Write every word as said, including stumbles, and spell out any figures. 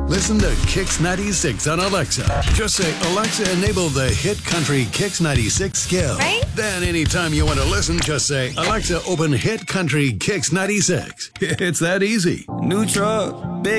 Listen to Kix ninety-six on Alexa. Just say, Alexa, enable the hit country Kix ninety-six skill. Right? Then anytime you want to listen, just say, Alexa, open hit country Kix ninety-six. It's that easy. New truck, big